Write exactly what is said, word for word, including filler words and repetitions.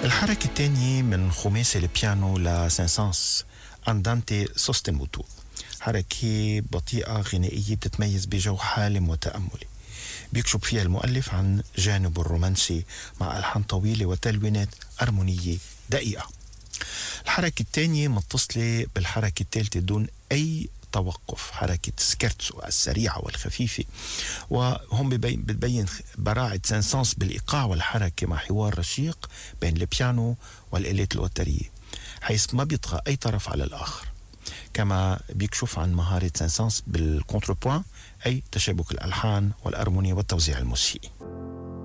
الحركة الثانية من خماسي البيانو لسانسانس أندانتي سوستينوتو، حركة بطيئة غنائية بتتميز بجو حالم وتأملي، بيكشف فيها المؤلف عن جانبه الرومانسي مع ألحان طويلة وتلوينات أرمونية دقيقة. الحركة الثانية متصلة بالحركة الثالثة دون أي توقف، حركة سكيرتسو السريعة والخفيفة، وهم ببين, بتبين براعة سانسانس بالإيقاع والحركة مع حوار رشيق بين البيانو والآلات الوترية حيث ما بيطغى أي طرف على الآخر. كما بيكشف عن مهارة سانسانس بالكونتربوان، أي تشابك الألحان والأرمونية والتوزيع الموسيقي.